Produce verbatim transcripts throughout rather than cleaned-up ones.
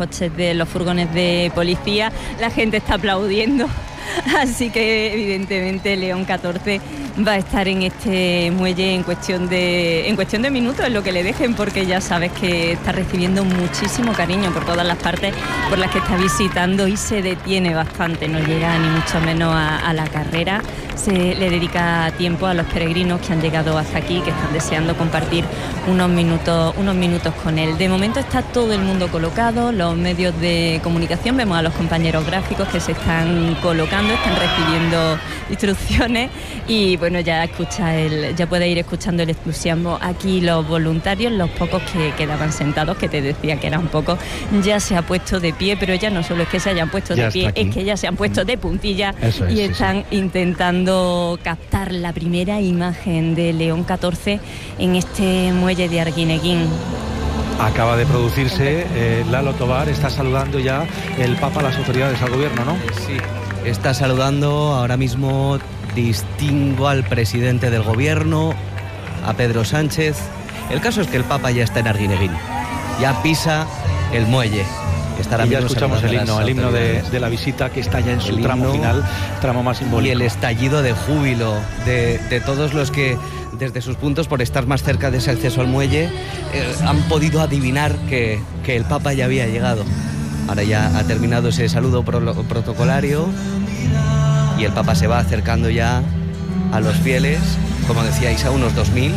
coches de los furgones de policía, la gente está aplaudiendo. Así que evidentemente León catorce va a estar en este muelle en cuestión de en cuestión de minutos, en lo que le dejen, porque ya sabes que está recibiendo muchísimo cariño por todas las partes por las que está visitando y se detiene bastante, no llega ni mucho menos a, a la carrera. Se le dedica tiempo a los peregrinos que han llegado hasta aquí, que están deseando compartir unos minutos, unos minutos con él. De momento está todo el mundo colocado, los medios de comunicación, vemos a los compañeros gráficos que se están colocando, están recibiendo instrucciones y bueno, ya escucha el, ya puede ir escuchando el entusiasmo aquí. Los voluntarios, los pocos que quedaban sentados, que te decía que eran pocos, ya se ha puesto de pie, pero ya no solo es que se hayan puesto ya de pie, es que ya se han puesto de puntilla es, y sí, están sí. intentando captar la primera imagen de León catorce en este muelle de Arguineguín. Acaba de producirse, eh, Lalo Tobar está saludando ya el Papa a las autoridades, al gobierno, ¿no? Sí, está saludando ahora mismo, distingo al presidente del gobierno, a Pedro Sánchez. El caso es que el Papa ya está en Arguineguín, ya pisa el muelle. Y ya escuchamos el himno, el himno de, de la visita, que está ya en su tramo himno, final, tramo más simbólico. Y el estallido de júbilo de, de todos los que, desde sus puntos, por estar más cerca de ese acceso al muelle, eh, han podido adivinar que, que el Papa ya había llegado. Ahora ya ha terminado ese saludo pro, protocolario y el Papa se va acercando ya a los fieles, como decíais, a unos dos mil.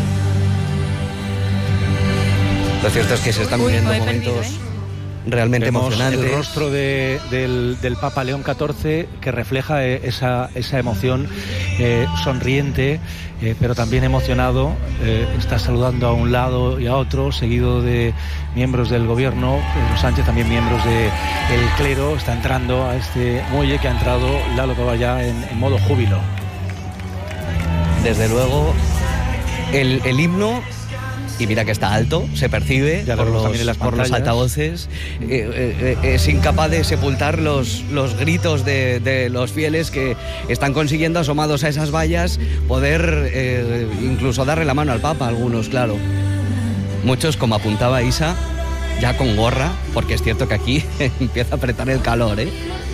Lo cierto es que se están viviendo momentos... Perdido, ¿eh? Realmente Vemos emocionante. El rostro de, del, del Papa León catorce, que refleja esa, esa emoción eh, sonriente, eh, pero también emocionado. Eh, está saludando a un lado y a otro, seguido de miembros del gobierno. Pedro Sánchez, también miembros del clero. Está entrando a este muelle, que ha entrado Lalo Tobar ya en, en modo júbilo. Desde luego, el, el himno... Y mira que está alto, se percibe por los, por los altavoces, eh, eh, eh, es incapaz de sepultar los, los gritos de, de los fieles que están consiguiendo, asomados a esas vallas, poder eh, incluso darle la mano al Papa, algunos, claro. Muchos, como apuntaba Isa, ya con gorra, porque es cierto que aquí empieza a apretar el calor, ¿eh?